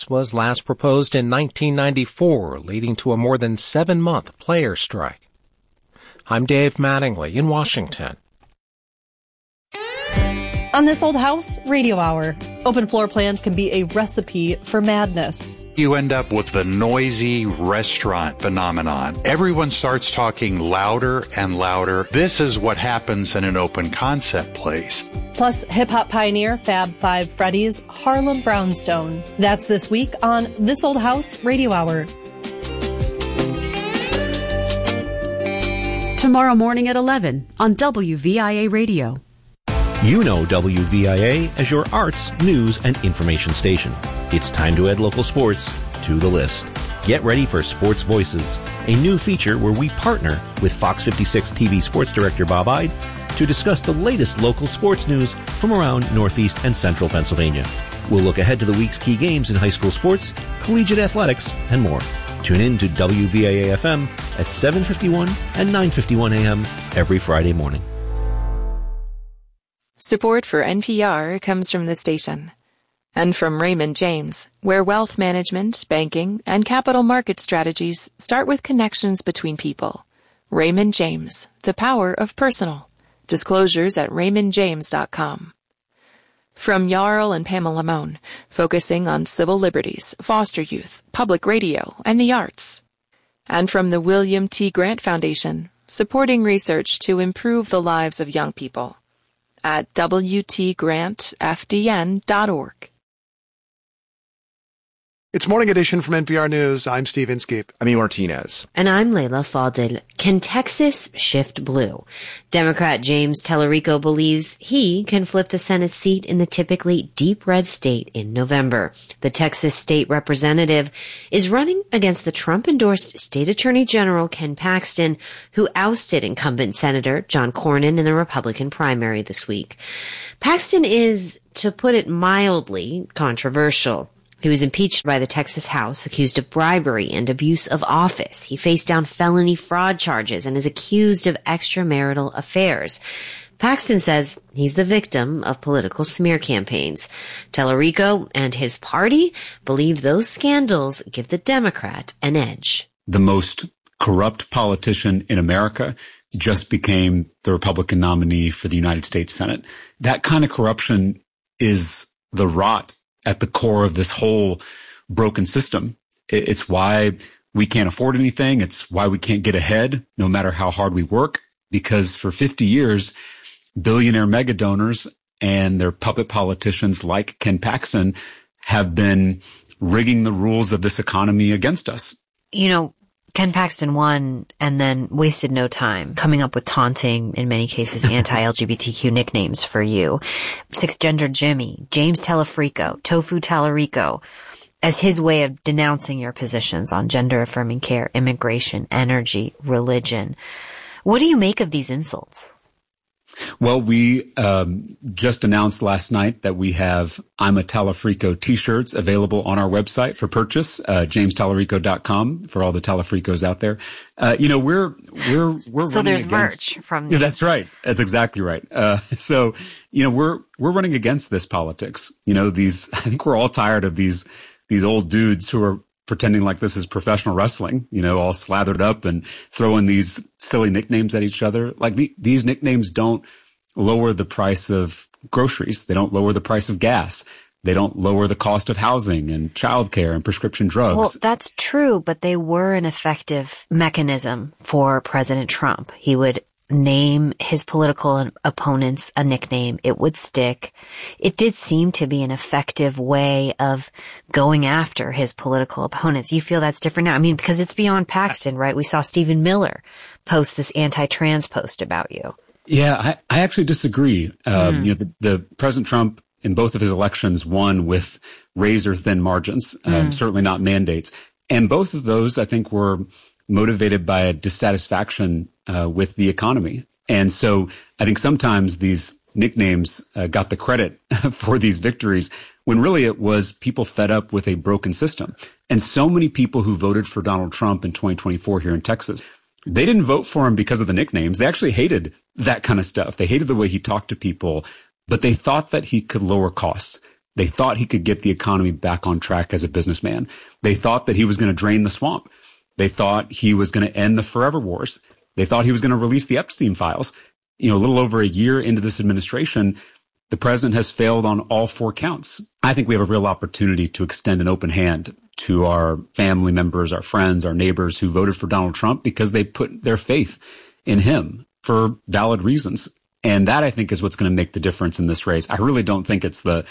was last proposed in 1994, leading to a more than 7-month player strike. I'm Dave Mattingly in Washington. On This Old House Radio Hour, open floor plans can be a recipe for madness. You end up with the noisy restaurant phenomenon. Everyone starts talking louder and louder. This is what happens in an open concept place. Plus, hip-hop pioneer Fab Five Freddy's Harlem Brownstone. That's this week on This Old House Radio Hour. Tomorrow morning at 11 on WVIA Radio. You know WVIA as your arts, news, and information station. It's time to add local sports to the list. Get ready for Sports Voices, a new feature where we partner with Fox 56 TV sports director Bob Ide to discuss the latest local sports news from around Northeast and Central Pennsylvania. We'll look ahead to the week's key games in high school sports, collegiate athletics, and more. Tune in to WVIA FM at 7:51 and 9:51 a.m. every Friday morning. Support for NPR comes from the station and from Raymond James, where wealth management, banking, and capital market strategies start with connections between people. Raymond James, the power of personal. Disclosures at raymondjames.com. From Jarl and Pamela Mohn, focusing on civil liberties, foster youth, public radio, and the arts. And from the William T. Grant Foundation, supporting research to improve the lives of young people. At WTGrantFDN.org. It's Morning Edition from NPR News. I'm Steve Inskeep. I'm E. Martinez. And I'm Layla Fadel. Can Texas shift blue? Democrat James Tallarico believes he can flip the Senate seat in the typically deep red state in November. The Texas state representative is running against the Trump-endorsed state attorney general Ken Paxton, who ousted incumbent Senator John Cornyn in the Republican primary this week. Paxton is, to put it mildly, controversial. He was impeached by the Texas House, accused of bribery and abuse of office. He faced down felony fraud charges and is accused of extramarital affairs. Paxton says he's the victim of political smear campaigns. Tallarico and his party believe those scandals give the Democrat an edge. The most corrupt politician in America just became the Republican nominee for the United States Senate. That kind of corruption is the rot at the core of this whole broken system. It's why we can't afford anything. It's why we can't get ahead, no matter how hard we work, because for 50 years, billionaire mega donors and their puppet politicians like Ken Paxton have been rigging the rules of this economy against us. You know, Ken Paxton won and then wasted no time coming up with taunting, in many cases, anti-LGBTQ nicknames for you. Six-gender Jimmy, James Tallarico, Tofu Tallarico, as his way of denouncing your positions on gender-affirming care, immigration, energy, religion. What do you make of these insults? Well, we just announced last night that we have I'm a Tallarico t-shirts available on our website for purchase, jamestallarico.com, for all the Tallafricos out there. We're so there's merch from Yeah, that's right. That's exactly right. We're running against this politics. I think we're all tired of these old dudes who are pretending like this is professional wrestling, all slathered up and throwing these silly nicknames at each other. Like these nicknames don't lower the price of groceries. They don't lower the price of gas. They don't lower the cost of housing and childcare and prescription drugs. Well, that's true, but they were an effective mechanism for President Trump. He would name his political opponents a nickname. It would stick. It did seem to be an effective way of going after his political opponents. You feel that's different now? I mean, because it's beyond Paxton, right? We saw Stephen Miller post this anti-trans post about you. Yeah, I actually disagree. The President Trump in both of his elections won with razor thin margins, certainly not mandates. And both of those, I think, were motivated by a dissatisfaction with the economy. And so I think sometimes these nicknames got the credit for these victories when really it was people fed up with a broken system. And so many people who voted for Donald Trump in 2024 here in Texas, they didn't vote for him because of the nicknames. They actually hated that kind of stuff. They hated the way he talked to people, but they thought that he could lower costs. They thought he could get the economy back on track as a businessman. They thought that he was going to drain the swamp. They thought he was going to end the forever wars. They thought he was going to release the Epstein files. A little over a year into this administration, the president has failed on all 4 counts. I think we have a real opportunity to extend an open hand to our family members, our friends, our neighbors who voted for Donald Trump because they put their faith in him for valid reasons. And that, I think, is what's going to make the difference in this race. I really don't think it's the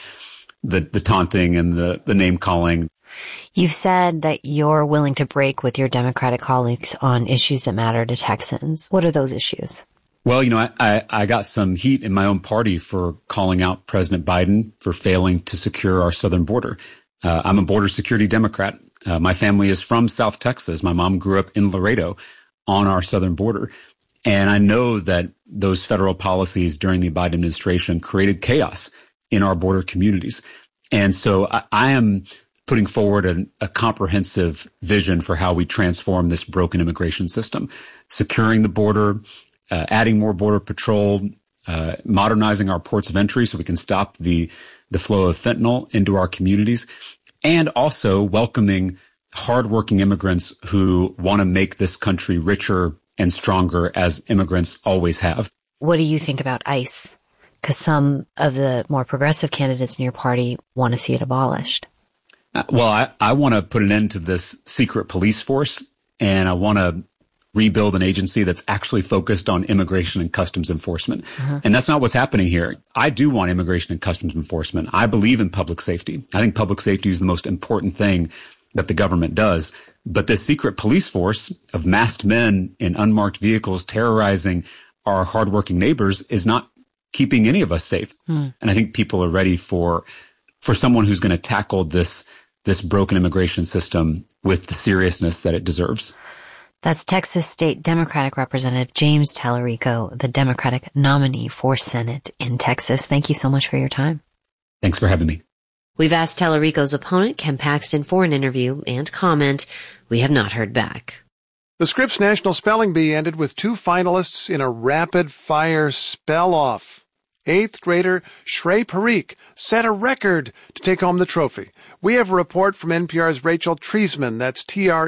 taunting and the name calling. You've said that you're willing to break with your Democratic colleagues on issues that matter to Texans. What are those issues? Well, I got some heat in my own party for calling out President Biden for failing to secure our southern border. I'm a border security Democrat. My family is from South Texas. My mom grew up in Laredo on our southern border. And I know that those federal policies during the Biden administration created chaos in our border communities. And so I am putting forward a comprehensive vision for how we transform this broken immigration system, securing the border, adding more border patrol, modernizing our ports of entry so we can stop the flow of fentanyl into our communities, and also welcoming hardworking immigrants who want to make this country richer and stronger, as immigrants always have. What do you think about ICE? Because some of the more progressive candidates in your party want to see it abolished. Well, I want to put an end to this secret police force, and I want to rebuild an agency that's actually focused on immigration and customs enforcement. And that's not what's happening here. I do want immigration and customs enforcement. I believe in public safety. I think public safety is the most important thing that the government does. But this secret police force of masked men in unmarked vehicles terrorizing our hardworking neighbors is not keeping any of us safe. And I think people are ready for someone who's going to tackle this broken immigration system with the seriousness that it deserves. That's Texas State Democratic Representative James Tallarico, the Democratic nominee for Senate in Texas. Thank you so much for your time. Thanks for having me. We've asked Tallarico's opponent, Ken Paxton, for an interview and comment. We have not heard back. The Scripps National Spelling Bee ended with 2 finalists in a rapid-fire spell-off. 8th grader Shrey Parikh set a record to take home the trophy. We have a report from NPR's Rachel Treisman. That's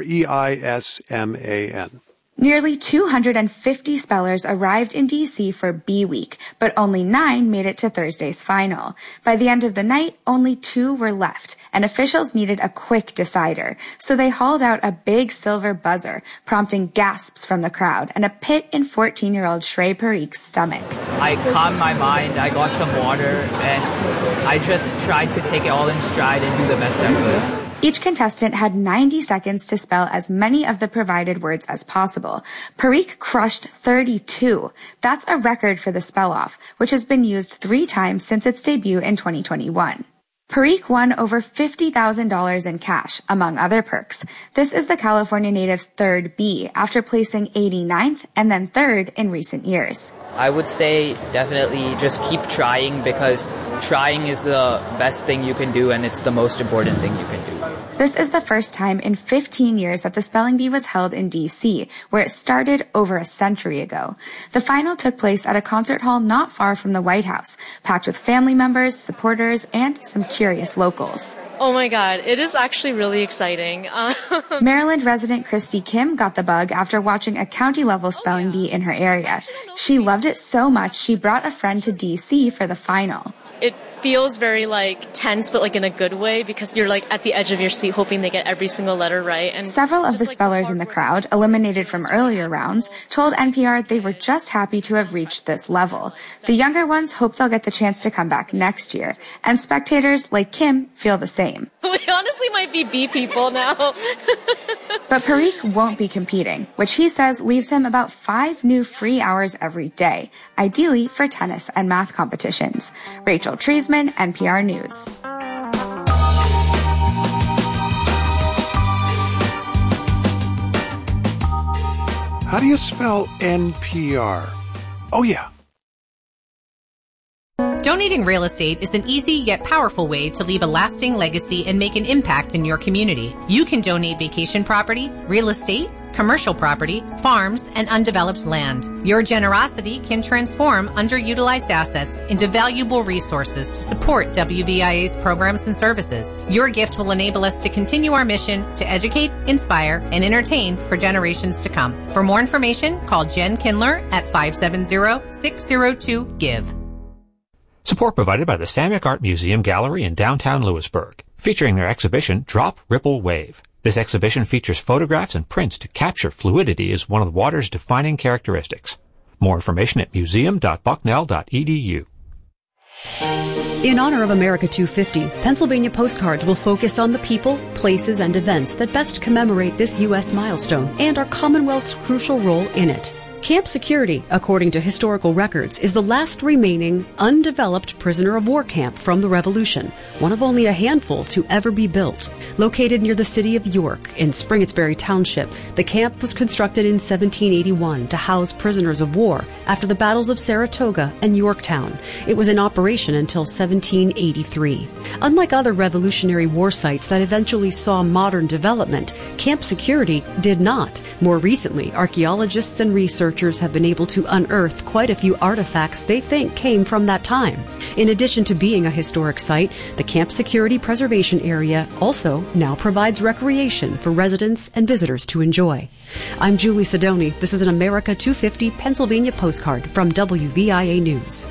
Treisman. Nearly 250 spellers arrived in D.C. for Bee Week, but only 9 made it to Thursday's final. By the end of the night, only 2 were left, and officials needed a quick decider. So they hauled out a big silver buzzer, prompting gasps from the crowd and a pit in 14-year-old Shrey Parikh's stomach. I calmed my mind, I got some water, and I just tried to take it all in stride and do the best I could. Each contestant had 90 seconds to spell as many of the provided words as possible. Parikh crushed 32. That's a record for the spell-off, which has been used 3 times since its debut in 2021. Parikh won over $50,000 in cash, among other perks. This is the California native's 3rd B, after placing 89th and then 3rd in recent years. I would say definitely just keep trying, because trying is the best thing you can do, and it's the most important thing you can do. This is the first time in 15 years that the Spelling Bee was held in D.C., where it started over a century ago. The final took place at a concert hall not far from the White House, packed with family members, supporters, and some curious locals. Oh my God, it is actually really exciting. Maryland resident Christy Kim got the bug after watching a county-level spelling bee in her area. She loved it so much she brought a friend to D.C. for the final. It feels very tense, but in a good way, because you're at the edge of your seat hoping they get every single letter right. And several of the spellers in the crowd, eliminated from earlier rounds, told NPR they were just happy to have reached this level. The younger ones hope they'll get the chance to come back next year, and spectators like Kim feel the same. We honestly might be bee people now. But Parikh won't be competing, which he says leaves him about 5 new free hours every day, ideally for tennis and math competitions. Rachel Treisman, NPR News. How do you spell NPR? Oh, yeah. Donating real estate is an easy yet powerful way to leave a lasting legacy and make an impact in your community. You can donate vacation property, real estate, commercial property, farms, and undeveloped land. Your generosity can transform underutilized assets into valuable resources to support WVIA's programs and services. Your gift will enable us to continue our mission to educate, inspire, and entertain for generations to come. For more information, call Jen Kindler at 570-602-GIVE. Support provided by the Samyak Art Museum Gallery in downtown Lewisburg, featuring their exhibition Drop, Ripple, Wave. This exhibition features photographs and prints to capture fluidity as one of the water's defining characteristics. More information at museum.bucknell.edu. In honor of America 250, Pennsylvania Postcards will focus on the people, places, and events that best commemorate this U.S. milestone and our Commonwealth's crucial role in it. Camp Security, according to historical records, is the last remaining undeveloped prisoner of war camp from the Revolution, one of only a handful to ever be built. Located near the city of York in Springettsbury Township, the camp was constructed in 1781 to house prisoners of war after the battles of Saratoga and Yorktown. It was in operation until 1783. Unlike other Revolutionary War sites that eventually saw modern development, Camp Security did not. More recently, archaeologists and researchers have been able to unearth quite a few artifacts they think came from that time. In addition to being a historic site, the Camp Security Preservation Area also now provides recreation for residents and visitors to enjoy. I'm Julie Sidoni. This is an America 250 Pennsylvania postcard from WVIA News.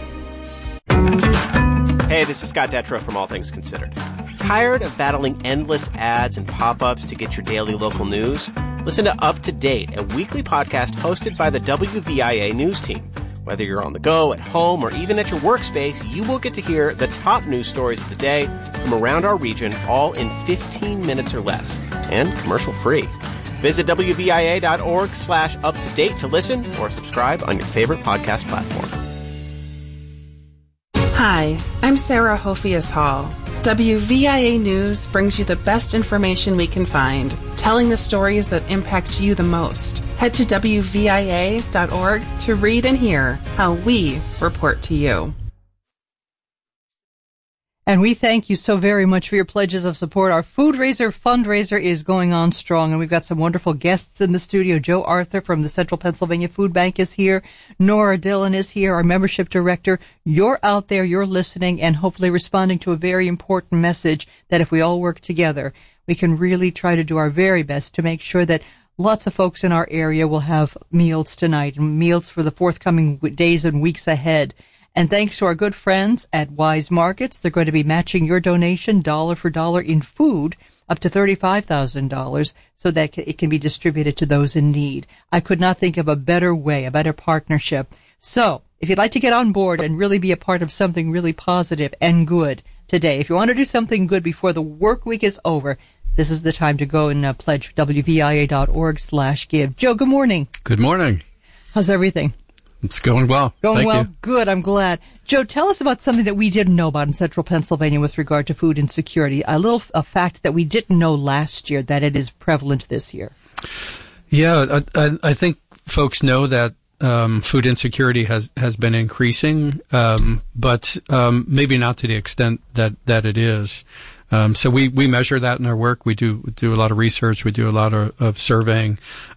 Hey, this is Scott Detrow from All Things Considered. Tired of battling endless ads and pop-ups to get your daily local news? Listen to Up to Date, a weekly podcast hosted by the WVIA news team. Whether you're on the go, at home, or even at your workspace, you will get to hear the top news stories of the day from around our region, all in 15 minutes or less, and commercial-free. Visit WVIA.org/up-to-date to listen or subscribe on your favorite podcast platform. Hi, I'm Sarah Hofias Hall. WVIA News brings you the best information we can find, telling the stories that impact you the most. Head to WVIA.org to read and hear how we report to you. And we thank you so very much for your pledges of support. Our Food-Raiser fundraiser is going on strong, and we've got some wonderful guests in the studio. Joe Arthur from the Central Pennsylvania Food Bank is here. Nora Dillon is here, our membership director. You're out there, you're listening, and hopefully responding to a very important message that if we all work together, we can really try to do our very best to make sure that lots of folks in our area will have meals tonight and meals for the forthcoming days and weeks ahead. And thanks to our good friends at Wise Markets, they're going to be matching your donation dollar for dollar in food up to $35,000 so that it can be distributed to those in need. I could not think of a better way, a better partnership. So if you'd like to get on board and really be a part of something really positive and good today, if you want to do something good before the work week is over, this is the time to go and pledge WVIA.org/give. Joe, good morning. Good morning. How's everything? It's going well. Going well. Thank you. Good. I'm glad. Joe, tell us about something that we didn't know about in Central Pennsylvania with regard to food insecurity. A fact that we didn't know last year that it is prevalent this year. Yeah, I think folks know that food insecurity has been increasing, but maybe not to the extent that it is. So we measure that in our work. We do a lot of research. We do a lot of surveying.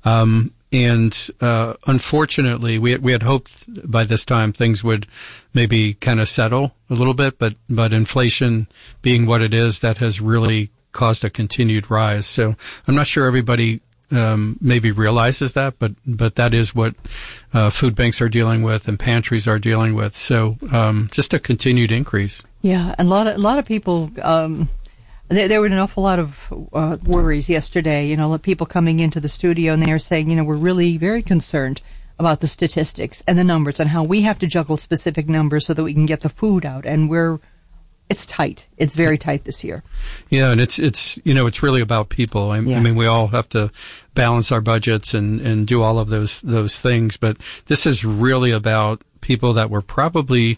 And unfortunately, we had hoped by this time things would maybe kind of settle a little bit, but inflation being what it is, that has really caused a continued rise. So I'm not sure everybody maybe realizes that, but that is what food banks are dealing with and pantries are dealing with. So just a continued increase. Yeah, a lot of people. There were an awful lot of worries yesterday, people coming into the studio and they were saying, we're really very concerned about the statistics and the numbers and how we have to juggle specific numbers so that we can get the food out. And it's tight. It's very tight this year. Yeah, and it's really about people. I mean, we all have to balance our budgets and do all of those things, but this is really about people that were probably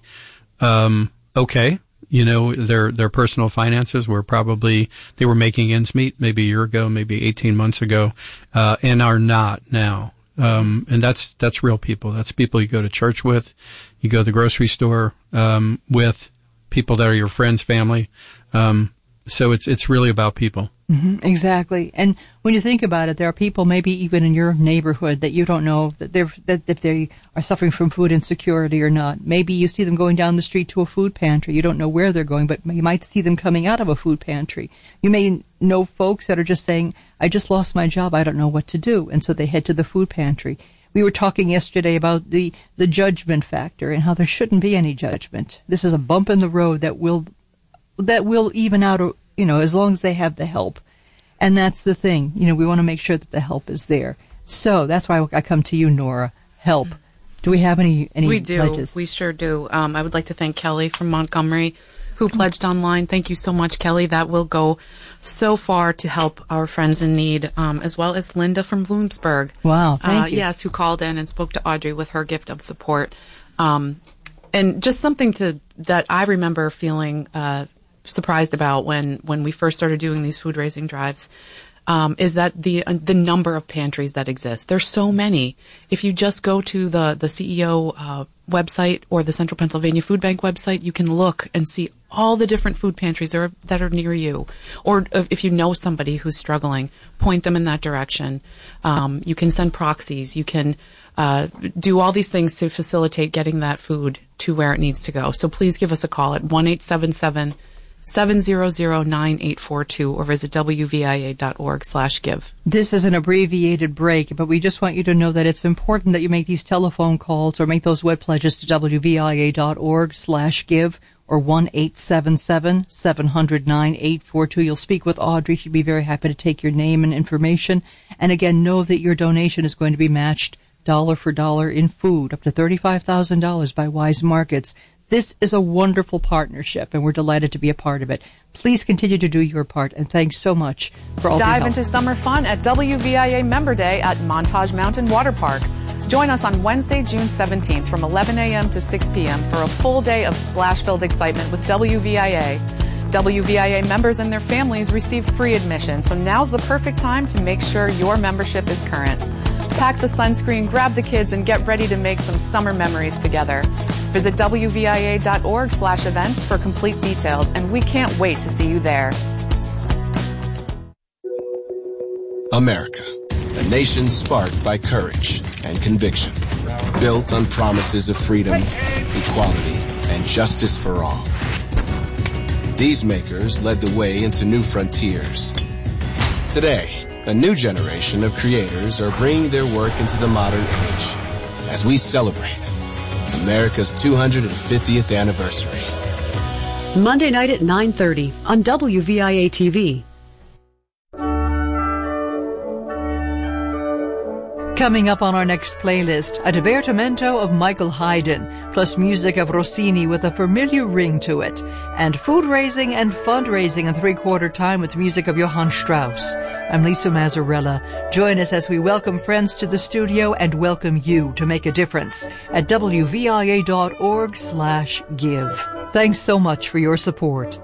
okay. Their personal finances were they were making ends meet maybe a year ago, maybe 18 months ago, and are not now. And that's real people. That's people you go to church with, you go to the grocery store, with people that are your friends, family. So it's really about people. Mm-hmm, exactly. And when you think about it, there are people maybe even in your neighborhood that you don't know that if they are suffering from food insecurity or not. Maybe you see them going down the street to a food pantry. You don't know where they're going, but you might see them coming out of a food pantry. You may know folks that are just saying, I just lost my job, I don't know what to do. And so they head to the food pantry. We were talking yesterday about the judgment factor and how there shouldn't be any judgment. This is a bump in the road that will even out, as long as they have the help. And that's the thing. We want to make sure that the help is there. So that's why I come to you, Nora. Help. Do we have any We do. pledges? We sure do. I would like to thank Kelly from Montgomery, who pledged online. Thank you so much, Kelly. That will go so far to help our friends in need, as well as Linda from Bloomsburg. Wow, thank you. Yes, who called in and spoke to Audrey with her gift of support. And just something that I remember feeling surprised about when we first started doing these food raising drives is that the number of pantries that exist. There's so many. If you just go to the CEO website or the Central Pennsylvania Food Bank website, you can look and see all the different food pantries that are near you. Or if you know somebody who's struggling, point them in that direction. You can send proxies. You can do all these things to facilitate getting that food to where it needs to go. So please give us a call at 1-877-700-9842 or visit wvia.org/give. This is an abbreviated break, but we just want you to know that it's important that you make these telephone calls or make those web pledges to wvia.org/give or 1-877-700-9842. You'll speak with Audrey. She'd be very happy to take your name and information. And again, know that your donation is going to be matched dollar for dollar in food, up to $35,000 by Wise Markets. This is a wonderful partnership, and we're delighted to be a part of it. Please continue to do your part, and thanks so much for all your help. Dive into summer fun at WVIA Member Day at Montage Mountain Water Park. Join us on Wednesday, June 17th from 11 a.m. to 6 p.m. for a full day of splash-filled excitement with WVIA. WVIA members and their families receive free admission, so now's the perfect time to make sure your membership is current. Pack the sunscreen, grab the kids, and get ready to make some summer memories together. Visit wvia.org/events for complete details, and we can't wait to see you there. America, a nation sparked by courage and conviction, built on promises of freedom, equality, and justice for all. These makers led the way into new frontiers. Today, a new generation of creators are bringing their work into the modern age as we celebrate America's 250th anniversary. Monday night at 9:30 on WVIA TV. Coming up on our next playlist, a divertimento of Michael Haydn, plus music of Rossini with a familiar ring to it, and food raising and fundraising in three-quarter time with music of Johann Strauss. I'm Lisa Mazzarella. Join us as we welcome friends to the studio and welcome you to make a difference at wvia.org/give. Thanks so much for your support.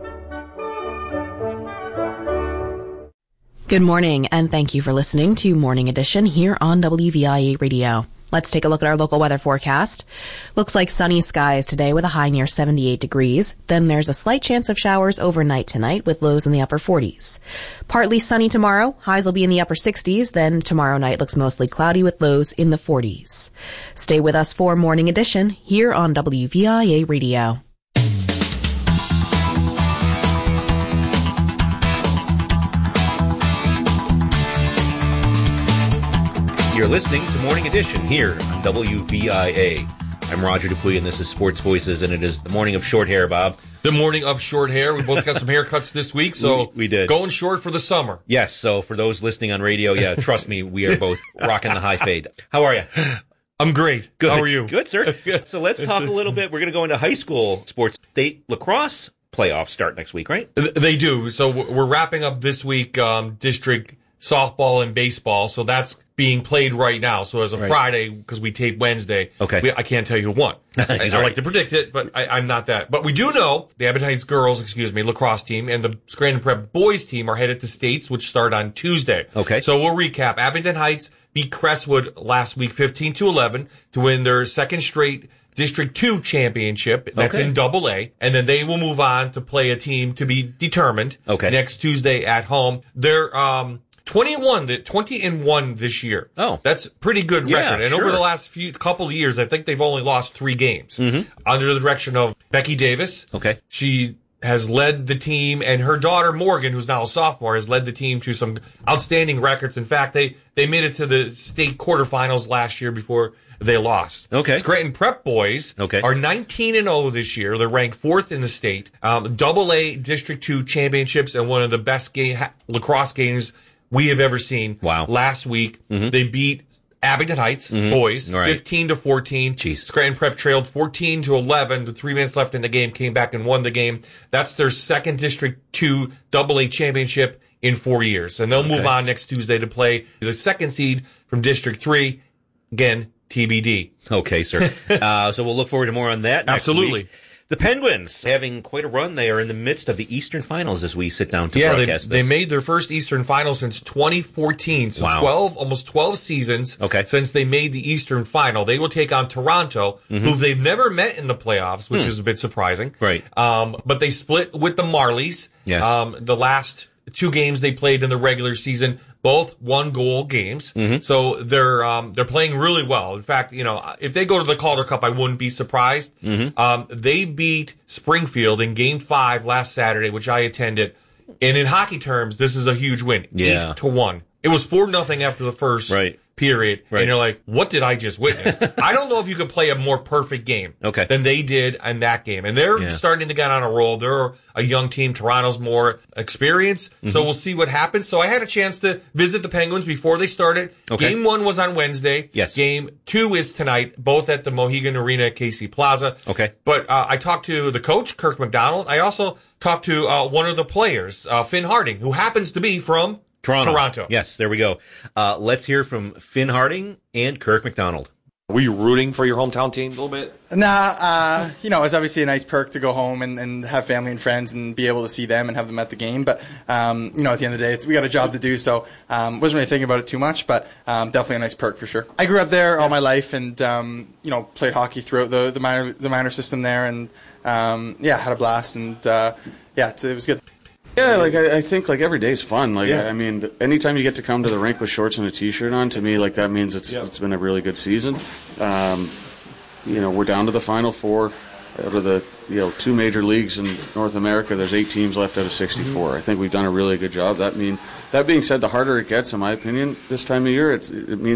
Good morning, and thank you for listening to Morning Edition here on WVIA Radio. Let's take a look at our local weather forecast. Looks like sunny skies today with a high near 78 degrees. Then there's a slight chance of showers overnight tonight with lows in the upper 40s. Partly sunny tomorrow. Highs will be in the upper 60s. Then tomorrow night looks mostly cloudy with lows in the 40s. Stay with us for Morning Edition here on WVIA Radio. You're listening to Morning Edition here on WVIA. I'm Roger Dupuy, and this is Sports Voices, and it is the morning of short hair, Bob. The morning of short hair. We both got some haircuts this week, so we did. Going short for the summer. Yes, so for those listening on radio, yeah, trust me, we are both rocking the high fade. How are you? I'm great. Good. How are you? Good, sir. So let's talk a little bit. We're going to go into high school sports. State lacrosse playoffs start next week, right? They do. So we're wrapping up this week district softball and baseball, so that's being played right now. So as of Friday, because we tape Wednesday, I can't tell you who won. I like to predict it, but I'm not that. But we do know the Abington Heights girls, lacrosse team and the Scranton Prep boys team are headed to states, which start on Tuesday. Okay. So we'll recap. Abington Heights beat Crestwood last week 15-11 to win their second straight District 2 championship. That's in AA. And then they will move on to play a team to be determined next Tuesday at home. They're 20-1 this year. Oh. That's pretty good record. And over the last couple of years, I think they've only lost 3 games. Under the direction of Becky Davis. She has led the team, and her daughter Morgan, who's now a sophomore, has led the team to some outstanding records. In fact, they made it to the state quarterfinals last year before they lost. Scranton Prep boys are 19-0 this year. They're ranked 4th in the state. AA District 2 championships, and one of the best lacrosse games we have ever seen. Last week, they beat Abington Heights boys 15-14. Scranton Prep trailed 14-11 with 3 minutes left in the game, came back and won the game. That's their second District 2 AA championship in 4 years. And they'll move on next Tuesday to play the second seed from District 3. Again, TBD. Okay, sir. So we'll look forward to more on that next week. The Penguins having quite a run. They are in the midst of the Eastern Finals as we sit down to broadcast this. They made their first Eastern Final since 2014. So almost 12 seasons since they made the Eastern Final. They will take on Toronto, who they've never met in the playoffs, which is a bit surprising. But they split with the Marlies. The last 2 games they played in the regular season, both 1-goal games. So they're playing really well. In fact, if they go to the Calder Cup, I wouldn't be surprised. They beat Springfield in Game 5 last Saturday, which I attended. And in hockey terms, this is a huge win. 8-1. It was 4-0 after the first period. And you're like, what did I just witness? I don't know if you could play a more perfect game than they did in that game. And they're starting to get on a roll. They're a young team. Toronto's more experienced. So we'll see what happens. So I had a chance to visit the Penguins before they started. Game 1 was on Wednesday. Game 2 is tonight, both at the Mohegan Arena at KC Plaza. But I talked to the coach, Kirk McDonald. I also talked to one of the players, Finn Harding, who happens to be from Toronto. Yes, there we go. Let's hear from Finn Harding and Kirk McDonald. Were you rooting for your hometown team a little bit? Nah, it's obviously a nice perk to go home and have family and friends and be able to see them and have them at the game. But, at the end of the day, we got a job to do, so wasn't really thinking about it too much, but definitely a nice perk for sure. I grew up there all my life and, played hockey throughout the minor system there and, had a blast and, it was good. Yeah, I think every day is fun. I mean, anytime you get to come to the rink with shorts and a t-shirt on, to me, that means it's been a really good season. We're down to the Final Four out of the 2 major leagues in North America. There's 8 teams left out of 64. I think we've done a really good job. That being said, the harder it gets, in my opinion, this time of year, it means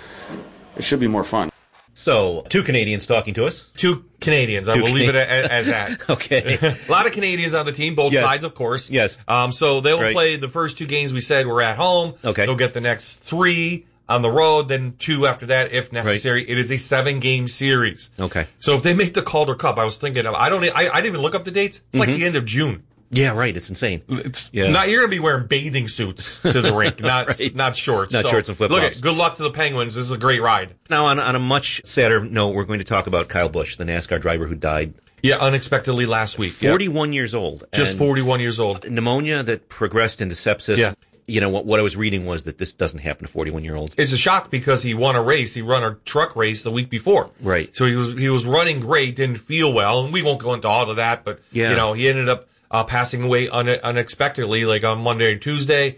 it should be more fun. So, 2 Canadians talking to us. 2 Canadians. I will leave it at that. Okay. A lot of Canadians on the team, both sides, of course. So they will play the first 2 games we said were at home. They'll get the next 3 on the road, then 2 after that if necessary. It is a 7-game series. So if they make the Calder Cup, I was thinking of, I didn't even look up the dates. It's like the end of June. Yeah, right. It's insane. You're going to be wearing bathing suits to the rink, not shorts. Not shorts and flip-flops. Good luck to the Penguins. This is a great ride. Now, on a much sadder note, we're going to talk about Kyle Busch, the NASCAR driver who died. Yeah, unexpectedly last week. 41 years old. Just 41 years old. Pneumonia that progressed into sepsis. Yeah. What I was reading was that this doesn't happen to 41-year-olds. It's a shock because he won a race. He won a truck race the week before. So he was running great, didn't feel well, and we won't go into all of that, but he ended up passing away unexpectedly, on Monday and Tuesday.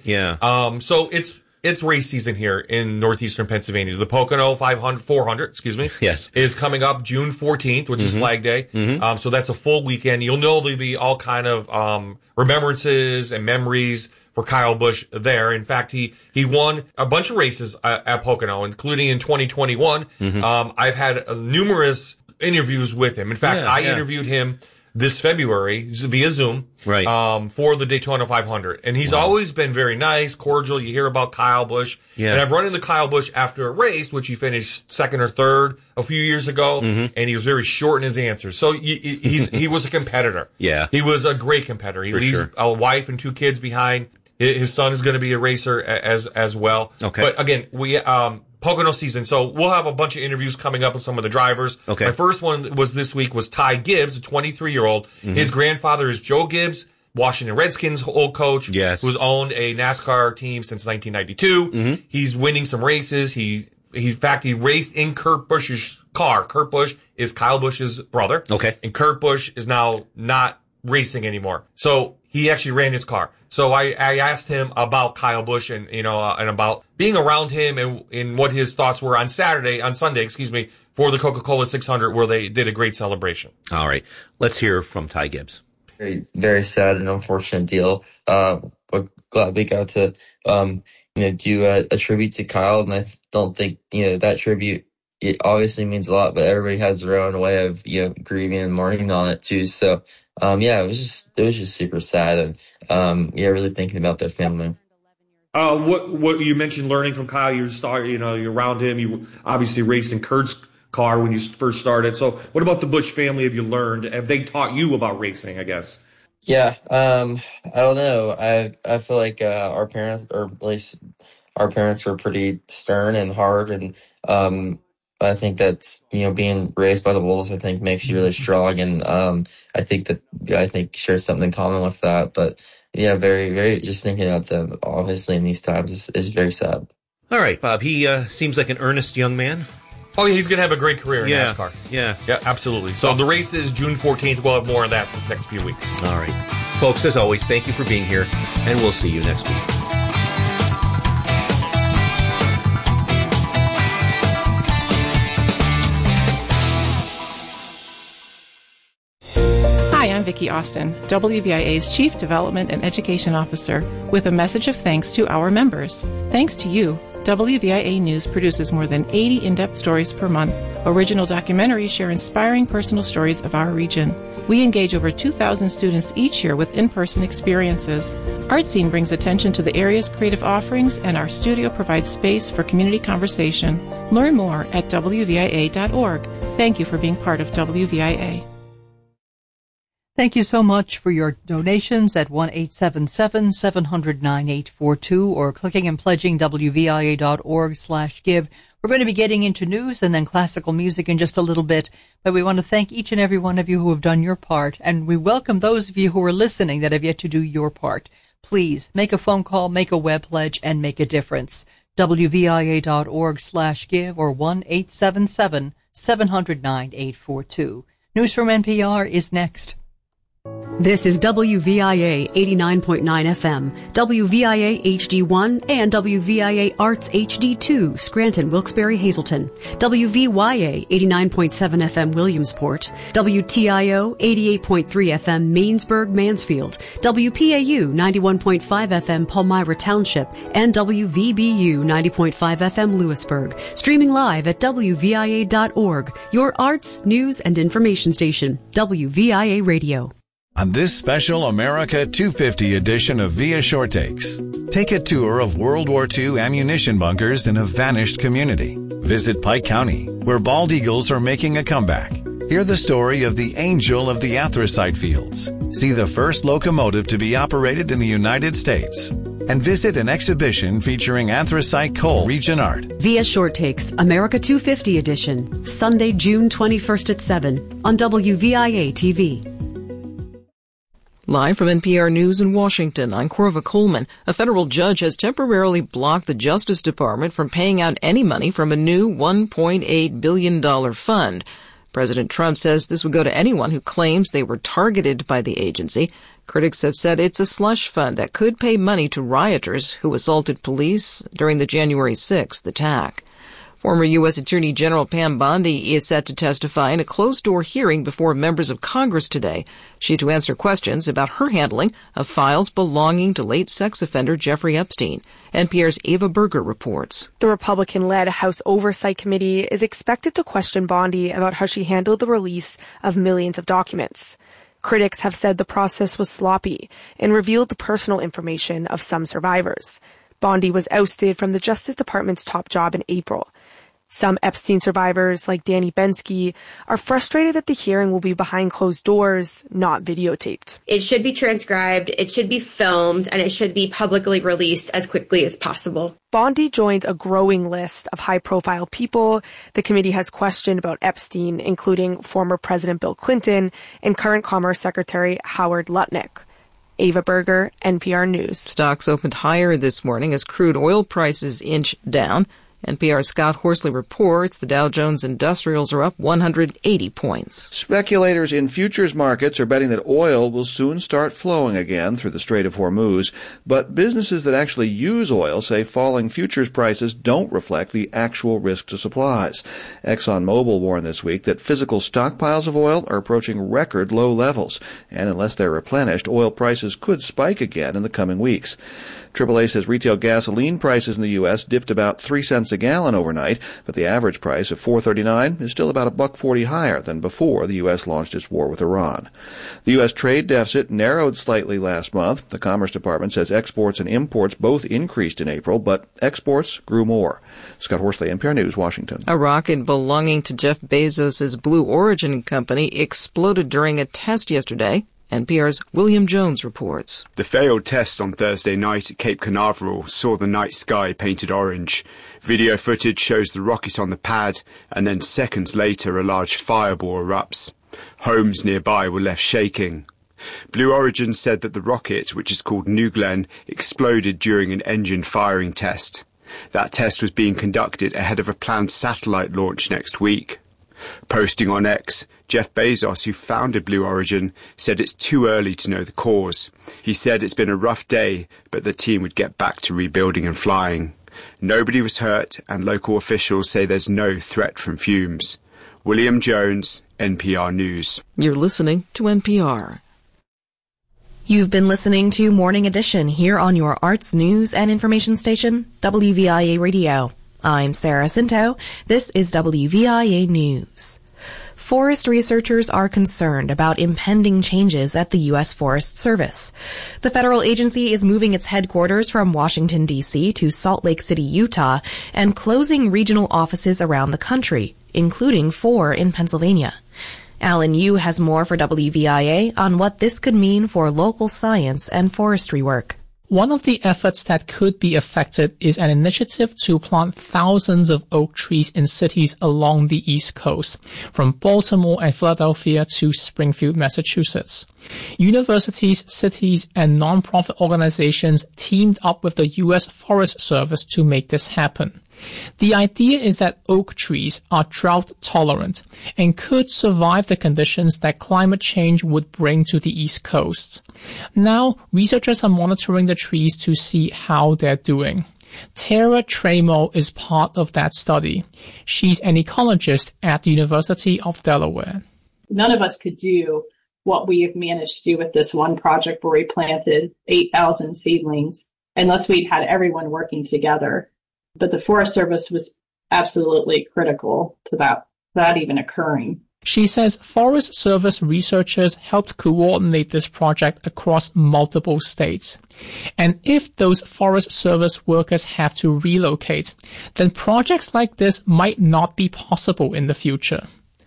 So it's race season here in northeastern Pennsylvania. The Pocono 400, is coming up June 14th, which is Flag Day. So that's a full weekend. You'll know there'll be all kind of remembrances and memories for Kyle Busch there. In fact, he won a bunch of races at Pocono, including in 2021. I've had numerous interviews with him. In fact, I interviewed him this February via Zoom for the Daytona 500. And he's always been very nice, cordial. You hear about Kyle Busch. And I've run into Kyle Busch after a race, which he finished 2nd or 3rd a few years ago, and he was very short in his answers. So he was a competitor. He was a great competitor. He leaves a wife and 2 kids behind. His son is going to be a racer as well. But again, we Pocono season. So we'll have a bunch of interviews coming up with some of the drivers. My first one was this week was Ty Gibbs, a 23-year-old. His grandfather is Joe Gibbs, Washington Redskins old coach, who's owned a NASCAR team since 1992. He's winning some races. He He raced in Kurt Busch's car. Kurt Busch is Kyle Busch's brother. Okay. And Kurt Busch is now not racing anymore. So he actually ran his car. So I asked him about Kyle Busch and about being around him and what his thoughts were on Sunday, for the Coca-Cola 600, where they did a great celebration. All right. Let's hear from Ty Gibbs. Very, very sad and unfortunate deal. But glad we got to, do a tribute to Kyle. And I don't think, that tribute, it obviously means a lot, but everybody has their own way of, grieving and mourning on it too. So, it was just super sad. And, really thinking about their family. What you mentioned learning from Kyle, you're around him. You obviously raced in Kurt's car when you first started. So what about the Busch family have you learned? Have they taught you about racing, I guess? Yeah. I don't know. I feel like, our parents, or at least our parents, were pretty stern and hard. And, I think that's, being raised by the Wolves, I think makes you really strong. And, I think shares something in common with that. But yeah, very, very, just thinking about them, obviously, in these times is very sad. All right, Bob. He seems like an earnest young man. Oh, yeah, he's going to have a great career in NASCAR. Yeah, absolutely. So the race is June 14th. We'll have more on that for the next few weeks. All right. Folks, as always, thank you for being here, and we'll see you next week. Hi, I'm Vicki Austin, WVIA's Chief Development and Education Officer, with a message of thanks to our members. Thanks to you, WVIA News produces more than 80 in-depth stories per month. Original documentaries share inspiring personal stories of our region. We engage over 2,000 students each year with in-person experiences. ArtScene brings attention to the area's creative offerings, and our studio provides space for community conversation. Learn more at WVIA.org. Thank you for being part of WVIA. Thank you so much for your donations at 1-877-700-9842 or clicking and pledging WVIA.org/give. We're going to be getting into news and then classical music in just a little bit, but we want to thank each and every one of you who have done your part, and we welcome those of you who are listening that have yet to do your part. Please make a phone call, make a web pledge, and make a difference. WVIA.org/give or 1-877-700-9842. News from NPR is next. This is WVIA 89.9 FM, WVIA HD1, and WVIA Arts HD2, Scranton, Wilkes-Barre, Hazleton, WVYA 89.7 FM, Williamsport, WTIO 88.3 FM, Mainsburg, Mansfield, WPAU 91.5 FM, Palmyra Township, and WVBU 90.5 FM, Lewisburg. Streaming live at WVIA.org, your arts, news, and information station, WVIA Radio. On this special America 250 edition of Via Short Takes, take a tour of World War II ammunition bunkers in a vanished community. Visit Pike County, where bald eagles are making a comeback. Hear the story of the Angel of the Anthracite Fields. See the first locomotive to be operated in the United States. And visit an exhibition featuring anthracite coal region art. Via Short Takes, America 250 edition, Sunday, June 21st at 7 on WVIA TV. Live from NPR News in Washington, I'm Corva Coleman. A federal judge has temporarily blocked the Justice Department from paying out any money from a new $1.8 billion fund. President Trump says this would go to anyone who claims they were targeted by the agency. Critics have said it's a slush fund that could pay money to rioters who assaulted police during the January 6th attack. Former U.S. Attorney General Pam Bondi is set to testify in a closed-door hearing before members of Congress today. She's to answer questions about her handling of files belonging to late sex offender Jeffrey Epstein. NPR's Ava Berger reports. The Republican-led House Oversight Committee is expected to question Bondi about how she handled the release of millions of documents. Critics have said the process was sloppy and revealed the personal information of some survivors. Bondi was ousted from the Justice Department's top job in April. Some Epstein survivors, like Danny Bensky, are frustrated that the hearing will be behind closed doors, not videotaped. It should be transcribed, it should be filmed, and it should be publicly released as quickly as possible. Bondi joins a growing list of high-profile people the committee has questioned about Epstein, including former President Bill Clinton and current Commerce Secretary Howard Lutnick. Ava Berger, NPR News. Stocks opened higher this morning as crude oil prices inched down. NPR's Scott Horsley reports the Dow Jones Industrials are up 180 points. Speculators in futures markets are betting that oil will soon start flowing again through the Strait of Hormuz, but businesses that actually use oil say falling futures prices don't reflect the actual risk to supplies. ExxonMobil warned this week that physical stockpiles of oil are approaching record low levels, and unless they're replenished, oil prices could spike again in the coming weeks. AAA says retail gasoline prices in the U.S. dipped about 3 cents a gallon overnight, but the average price of $4.39 is still about $1.40 higher than before the U.S. launched its war with Iran. The U.S. trade deficit narrowed slightly last month. The Commerce Department says exports and imports both increased in April, but exports grew more. Scott Horsley, NPR News, Washington. A rocket belonging to Jeff Bezos' Blue Origin company exploded during a test yesterday. NPR's William Jones reports. The failed test on Thursday night at Cape Canaveral saw the night sky painted orange. Video footage shows the rocket on the pad, and then seconds later a large fireball erupts. Homes nearby were left shaking. Blue Origin said that the rocket, which is called New Glenn, exploded during an engine firing test. That test was being conducted ahead of a planned satellite launch next week. Posting on X, Jeff Bezos, who founded Blue Origin, said it's too early to know the cause. He said it's been a rough day, but the team would get back to rebuilding and flying. Nobody was hurt, and local officials say there's no threat from fumes. William Jones, NPR News. You're listening to NPR. You've been listening to Morning Edition here on your arts, news, and information station, WVIA Radio. I'm Sarah Cinto. This is WVIA News. Forest researchers are concerned about impending changes at the U.S. Forest Service. The federal agency is moving its headquarters from Washington, D.C. to Salt Lake City, Utah, and closing regional offices around the country, including 4 in Pennsylvania. Alan Yu has more for WVIA on what this could mean for local science and forestry work. One of the efforts that could be affected is an initiative to plant thousands of oak trees in cities along the East Coast, from Baltimore and Philadelphia to Springfield, Massachusetts. Universities, cities, and nonprofit organizations teamed up with the U.S. Forest Service to make this happen. The idea is that oak trees are drought tolerant and could survive the conditions that climate change would bring to the East Coast. Now, researchers are monitoring the trees to see how they're doing. Tara Tramo is part of that study. She's an ecologist at the University of Delaware. None of us could do what we have managed to do with this one project where we planted 8,000 seedlings unless we'd had everyone working together. But the Forest Service was absolutely critical to that even occurring. She says Forest Service researchers helped coordinate this project across multiple states. And if those Forest Service workers have to relocate, then projects like this might not be possible in the future.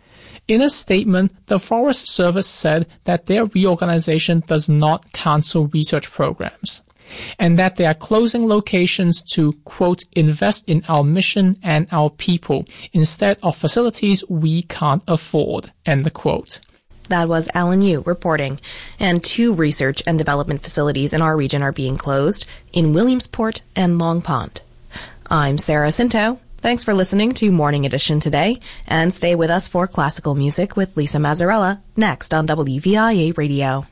In a statement, the Forest Service said that their reorganization does not cancel research programs, and that they are closing locations to, quote, invest in our mission and our people instead of facilities we can't afford, end the quote. That was Alan Yu reporting. And 2 research and development facilities in our region are being closed, in Williamsport and Long Pond. I'm Sarah Cinto. Thanks for listening to Morning Edition today, and stay with us for classical music with Lisa Mazzarella next on WVIA Radio.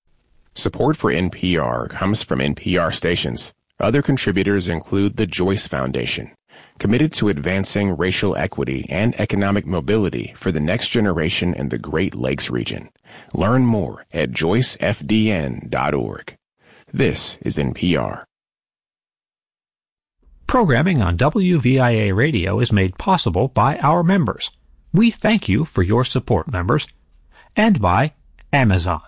Support for NPR comes from NPR stations. Other contributors include the Joyce Foundation, committed to advancing racial equity and economic mobility for the next generation in the Great Lakes region. Learn more at joycefdn.org. This is NPR. Programming on WVIA Radio is made possible by our members. We thank you for your support, members, and by Amazon.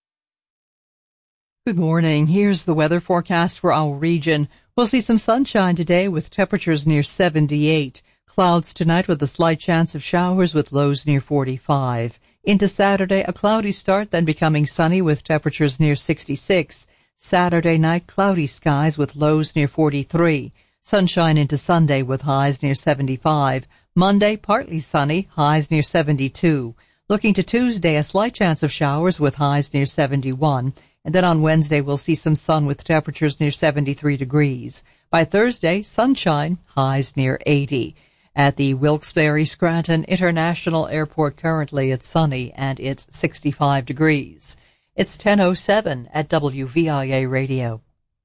Good morning. Here's the weather forecast for our region. We'll see some sunshine today with temperatures near 78. Clouds tonight with a slight chance of showers with lows near 45. Into Saturday, a cloudy start, then becoming sunny with temperatures near 66. Saturday night, cloudy skies with lows near 43. Sunshine into Sunday with highs near 75. Monday, partly sunny, highs near 72. Looking to Tuesday, a slight chance of showers with highs near 71. And then on Wednesday, we'll see some sun with temperatures near 73 degrees. By Thursday, sunshine, highs near 80. At the Wilkes-Barre Scranton International Airport, currently it's sunny and it's 65 degrees. It's 10:07 at WVIA Radio.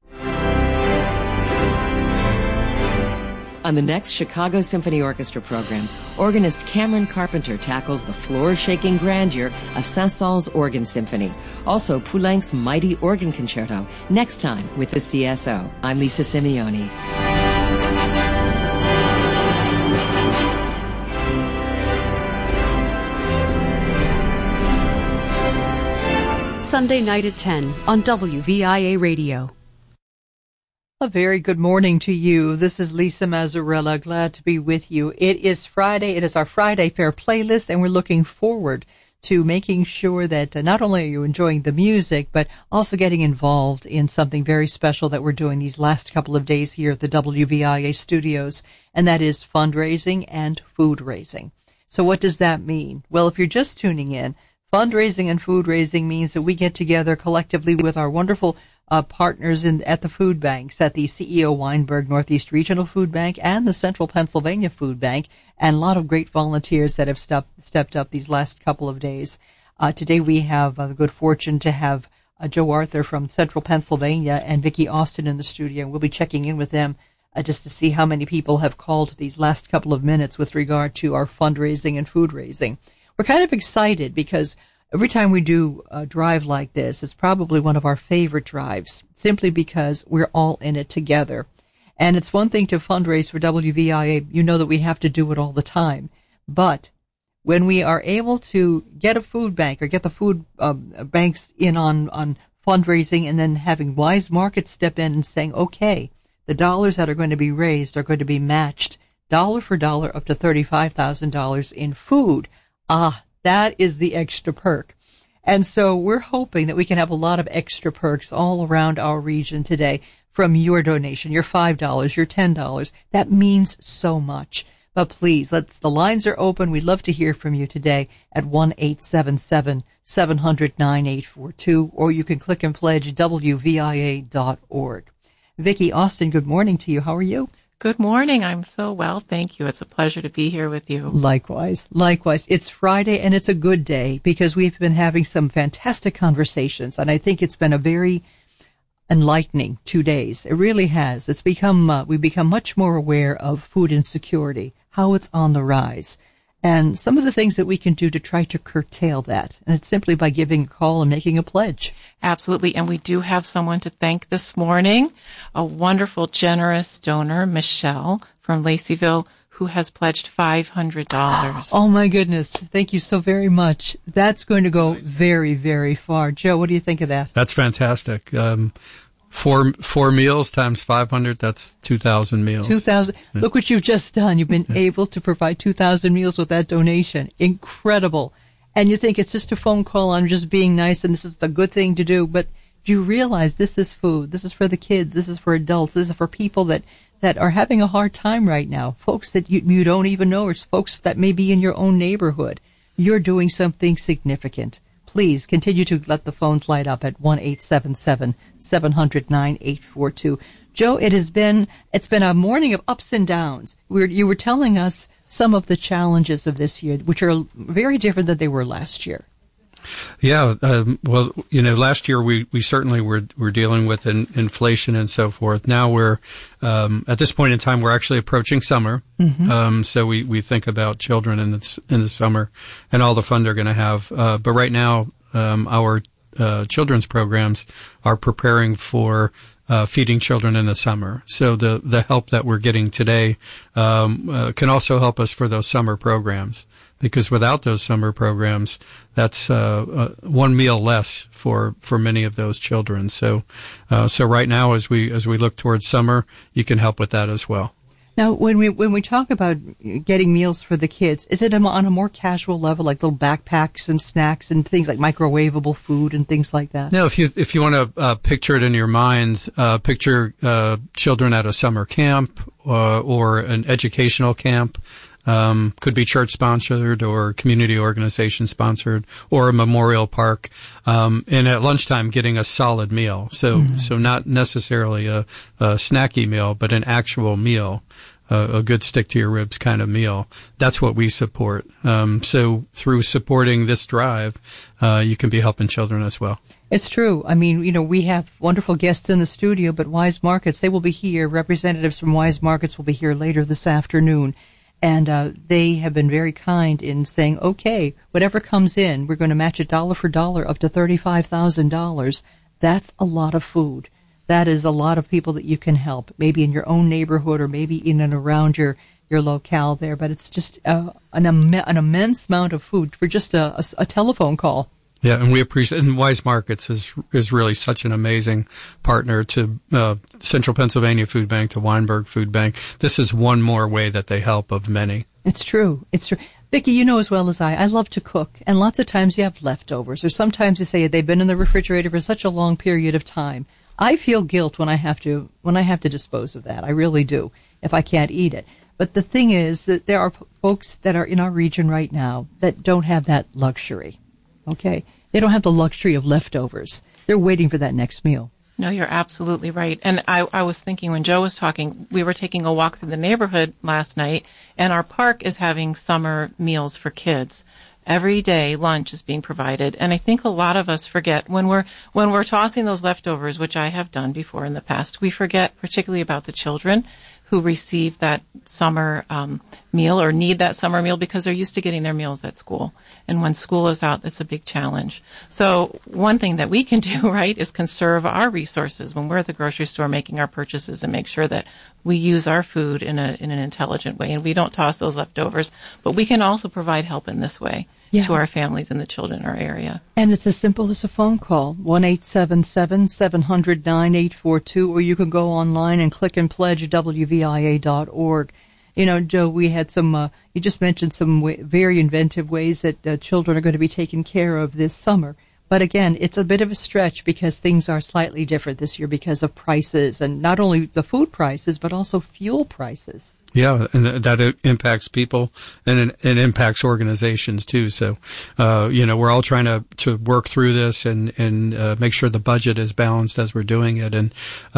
On the next Chicago Symphony Orchestra program, organist Cameron Carpenter tackles the floor-shaking grandeur of Saint-Saëns Organ Symphony. Also, Poulenc's Mighty Organ Concerto, next time with the CSO. I'm Lisa Simeone. Sunday night at 10 on WVIA Radio. A very good morning to you. This is Lisa Mazzarella. Glad to be with you. It is Friday. It is our Friday Fair playlist, and we're looking forward to making sure that not only are you enjoying the music, but also getting involved in something very special that we're doing these last couple of days here at the WVIA studios, and that is fundraising and food raising. So what does that mean? Well, if you're just tuning in, fundraising and food raising means that we get together collectively with our wonderful partners at the food banks, at the CEO Weinberg Northeast Regional Food Bank and the Central Pennsylvania Food Bank, and a lot of great volunteers that have stepped up these last couple of days. Today we have the good fortune to have Joe Arthur from Central Pennsylvania and Vicki Austin in the studio, and we'll be checking in with them just to see how many people have called these last couple of minutes with regard to our fundraising and food raising. We're kind of excited because every time we do a drive like this, it's probably one of our favorite drives, simply because we're all in it together. And it's one thing to fundraise for WVIA. You know that we have to do it all the time. But when we are able to get a food bank or get the food banks in on fundraising and then having Wise Markets step in and saying, okay, the dollars that are going to be raised are going to be matched dollar for dollar up to $35,000 in food. That is the extra perk. And so we're hoping that we can have a lot of extra perks all around our region today from your donation, your $5, your $10. That means so much. But please, the lines are open. We'd love to hear from you today at 1-877-700-9842, or you can click and pledge WVIA.org. Vicki Austin, good morning to you. How are you? Good morning. I'm so well, thank you. It's a pleasure to be here with you. Likewise. It's Friday, and it's a good day because we've been having some fantastic conversations, and I think it's been a very enlightening 2 days. It really has. It's become we've become much more aware of food insecurity, how it's on the rise, and some of the things that we can do to try to curtail that. And it's simply by giving a call and making a pledge. Absolutely. And we do have someone to thank this morning, a wonderful, generous donor, Michelle from Laceyville, who has pledged $500. Oh, my goodness. Thank you so very much. That's going to go very, very far. Joe, what do you think of that? That's fantastic. Four meals times 500, that's 2,000 meals. 2,000. Look what you've just done. You've been able to provide 2,000 meals with that donation. Incredible. And you think it's just a phone call, I'm just being nice, and this is the good thing to do. But do you realize this is food? This is for the kids. This is for adults. This is for people that are having a hard time right now. Folks that you don't even know, or it's folks that may be in your own neighborhood. You're doing something significant. Please continue to let the phones light up at 1-877-700-9842. Joe, it's been a morning of ups and downs. You were telling us some of the challenges of this year, which are very different than they were last year. Yeah, well, last year we certainly were dealing with inflation and so forth. Now we're at this point in time we're actually approaching summer. Mm-hmm. So we think about children in the summer and all the fun they're going to have. But right now our children's programs are preparing for feeding children in the summer. So the help that we're getting today can also help us for those summer programs. Because without those summer programs, that's one meal less for many of those children. So right now, as we look towards summer, you can help with that as well. Now, when we talk about getting meals for the kids, is it on a more casual level, like little backpacks and snacks and things like microwavable food and things like that? No, if you want to picture it in your mind, picture children at a summer camp or an educational camp. Could be church sponsored or community organization sponsored or a memorial park. And at lunchtime getting a solid meal. So not necessarily a snacky meal, but an actual meal. A good stick to your ribs kind of meal. That's what we support. So through supporting this drive, you can be helping children as well. It's true. I mean, we have wonderful guests in the studio, but Wise Markets, they will be here. Representatives from Wise Markets will be here later this afternoon. And they have been very kind in saying, okay, whatever comes in, we're going to match it dollar for dollar up to $35,000. That's a lot of food. That is a lot of people that you can help, maybe in your own neighborhood or maybe in and around your locale there. But it's just an immense amount of food for just a telephone call. Yeah, and we appreciate, and Wise Markets is really such an amazing partner to Central Pennsylvania Food Bank, to Weinberg Food Bank. This is one more way that they help of many. It's true. It's true. Vicki, you know as well as I love to cook, and lots of times you have leftovers, or sometimes you say they've been in the refrigerator for such a long period of time. I feel guilt when I have to dispose of that. I really do, if I can't eat it. But the thing is that there are folks that are in our region right now that don't have that luxury. Okay? They don't have the luxury of leftovers. They're waiting for that next meal. No, you're absolutely right. And I was thinking when Joe was talking, we were taking a walk through the neighborhood last night, and our park is having summer meals for kids. Every day lunch is being provided, and I think a lot of us forget when we're tossing those leftovers, which I have done before in the past, we forget particularly about the children who receive that summer meal or need that summer meal because they're used to getting their meals at school. And when school is out, it's a big challenge. So one thing that we can do, right, is conserve our resources when we're at the grocery store making our purchases and make sure that we use our food in an intelligent way and we don't toss those leftovers. But we can also provide help in this way to our families and the children in our area. And it's as simple as a phone call, 1-877-700-9842, or you can go online and click and pledge WVIA.org. Joe, we had some, you just mentioned some very inventive ways that children are going to be taken care of this summer. But again, it's a bit of a stretch because things are slightly different this year because of prices, and not only the food prices, but also fuel prices. Yeah, and that impacts people and it impacts organizations too. So, we're all trying to work through this and make sure the budget is balanced as we're doing it. And,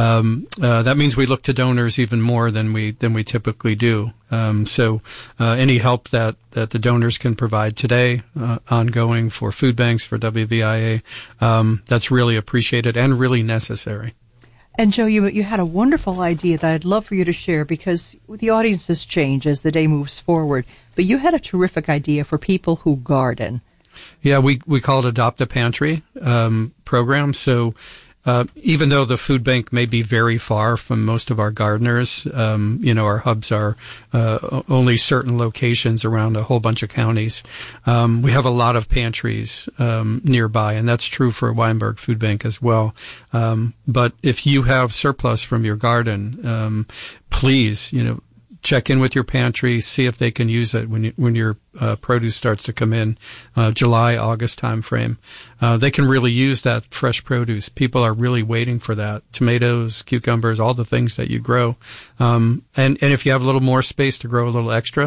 that means we look to donors even more than we typically do. So any help that the donors can provide today, ongoing for food banks, for WVIA, that's really appreciated and really necessary. And Joe, you had a wonderful idea that I'd love for you to share because the audiences change as the day moves forward. But you had a terrific idea for people who garden. Yeah, we call it Adopt a Pantry program. So even though the food bank may be very far from most of our gardeners, our hubs are only certain locations around a whole bunch of counties. We have a lot of pantries nearby, and that's true for Weinberg Food Bank as well. But if you have surplus from your garden, please, check in with your pantry, see if they can use it when your produce starts to come in, July, August timeframe. They can really use that fresh produce. People are really waiting for that. Tomatoes, cucumbers, all the things that you grow. And if you have a little more space to grow a little extra,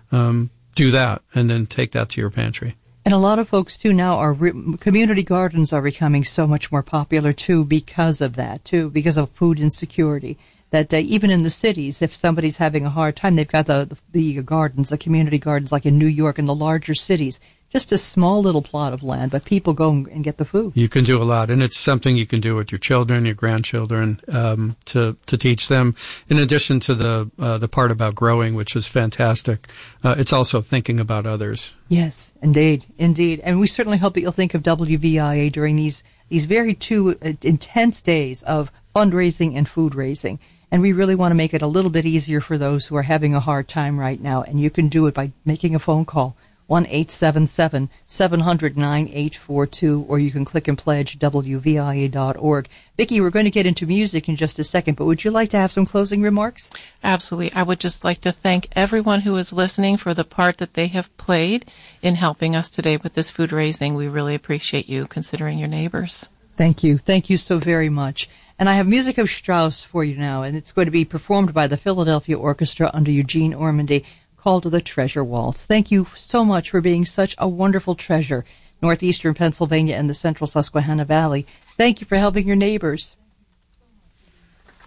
do that and then take that to your pantry. And a lot of folks, too, now community gardens are becoming so much more popular, too, because of that, too, because of food insecurity. That even in the cities, if somebody's having a hard time, they've got the gardens, the community gardens, like in New York and the larger cities. Just a small little plot of land, but people go and get the food. You can do a lot, and it's something you can do with your children, your grandchildren, to teach them. In addition to the part about growing, which is fantastic, it's also thinking about others. Yes, indeed. And we certainly hope that you'll think of WVIA during these very two intense days of fundraising and food raising. And we really want to make it a little bit easier for those who are having a hard time right now. And you can do it by making a phone call, 1-877-700-9842, or you can click and pledge WVIA.org. Vicki, we're going to get into music in just a second, but would you like to have some closing remarks? Absolutely. I would just like to thank everyone who is listening for the part that they have played in helping us today with this food raising. We really appreciate you considering your neighbors. Thank you. Thank you so very much. And I have music of Strauss for you now, and it's going to be performed by the Philadelphia Orchestra under Eugene Ormandy. called the Treasure Waltz. Thank you so much for being such a wonderful treasure, northeastern Pennsylvania and the central Susquehanna Valley. Thank you for helping your neighbors.